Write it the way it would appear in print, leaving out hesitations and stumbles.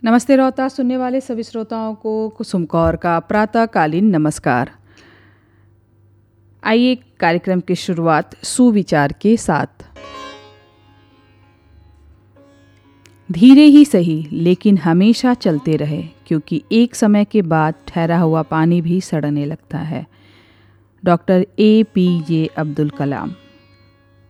नमस्ते रोहतास सुनने वाले सभी श्रोताओं को कुसुम कौर का प्रातःकालीन नमस्कार। आइए कार्यक्रम की शुरुआत सुविचार के साथ। धीरे ही सही लेकिन हमेशा चलते रहे, क्योंकि एक समय के बाद ठहरा हुआ पानी भी सड़ने लगता है। Doctor APJ Abdul Kalam.